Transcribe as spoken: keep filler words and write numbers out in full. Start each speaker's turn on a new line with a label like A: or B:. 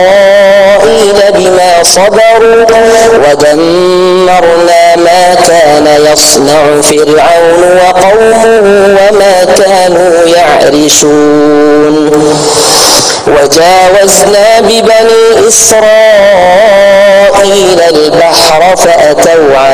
A: بما صبروا ودمرنا ما كان يصنع فرعون وقومه وما كانوا يعرشون وجاوزنا ببني إسرائيل البحر فأتوا